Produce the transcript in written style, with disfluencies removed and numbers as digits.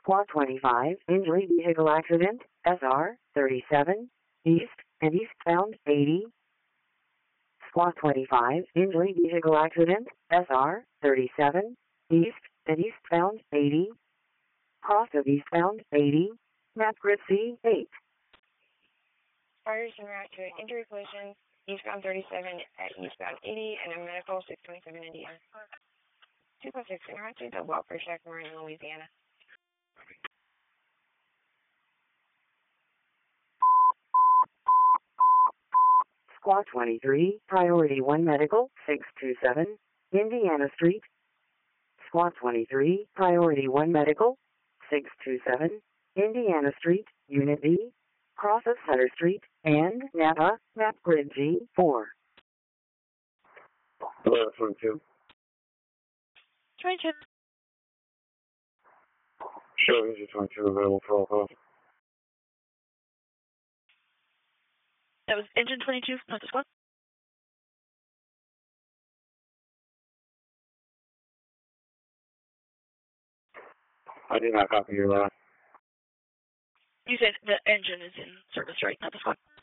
Squad 25, injury vehicle accident, SR 37, east and eastbound 80. Squad 25, injury vehicle accident, SR 37, east and eastbound 80. Cross of eastbound 80, map grid C8. Fires en route to injury collision, eastbound 37 at eastbound 80, and a medical 627 Indiana. 246 en route to double up for Shackmore in Louisiana. Squad 23, Priority 1 Medical, 627, Indiana Street. Squad 23, Priority 1 Medical, 627, Indiana Street, Unit B, cross of Sutter Street, and Napa, map grid G4. Hello, 22. 22. Sure, this is 22 available for all calls. That was engine 22, not the squad. I did not copy your last. You said the engine is in service, right? Not the squad.